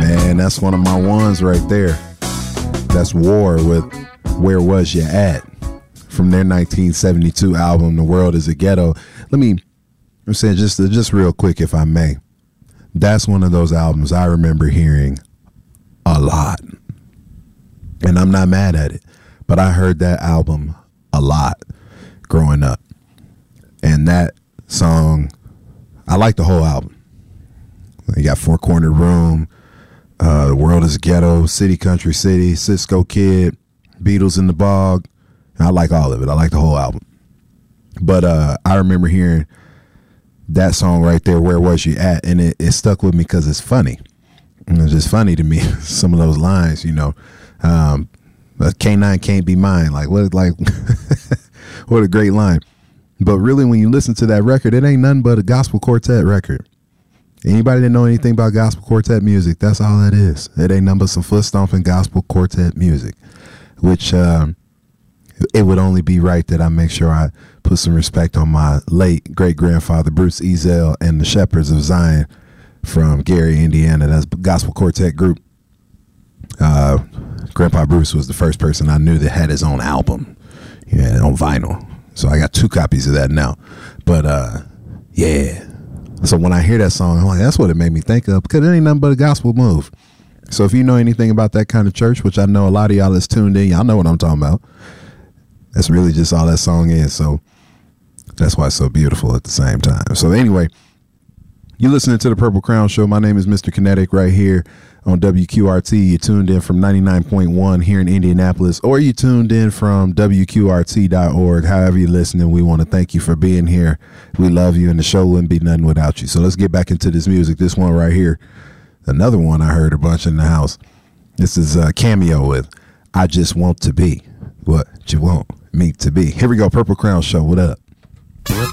Man, that's one of my ones right there. That's War with Where Was Ya At from their 1972 album, The World Is a Ghetto. I'm saying just real quick, if I may. That's one of those albums I remember hearing a lot. And I'm not mad at it, but I heard that album a lot growing up. And that song, I like the whole album. You got Four Corner Room, The World Is Ghetto, City Country City, Cisco Kid, Beatles in the Bog. I like all of it. I like the whole album. But I remember hearing that song right there, Where Was You At? And it stuck with me because it's funny. And it's just funny to me, some of those lines, you know. K9 can't be mine. Like what a great line. But really, when you listen to that record, it ain't nothing but a gospel quartet record. Anybody that know anything about gospel quartet music, that's all that is. It ain't nothing but some foot stomping gospel quartet music, which it would only be right that I make sure I put some respect on my late great-grandfather, Bruce Ezell, and the Shepherds of Zion from Gary, Indiana. That's a gospel quartet group. Grandpa Bruce was the first person I knew that had his own album, on vinyl. So I got 2 copies of that now. But yeah. So when I hear that song, I'm like, that's what it made me think of, because it ain't nothing but a gospel move. So if you know anything about that kind of church, which I know a lot of y'all that's tuned in, y'all know what I'm talking about. That's really just all that song is. So that's why it's so beautiful at the same time. So anyway, you're listening to the Purple Crown Show. My name is Mr. Kinetic right here on WQRT. You tuned in from 99.1 here in Indianapolis, or you tuned in from WQRT.org. However you're listening, we want to thank you for being here. We love you, and the show wouldn't be nothing without you. So let's get back into this music. This one right here, another one I heard a bunch in the house. This is a Cameo with I Just Want to Be What You Want Me to Be. Here we go, Purple Crown Show. What up?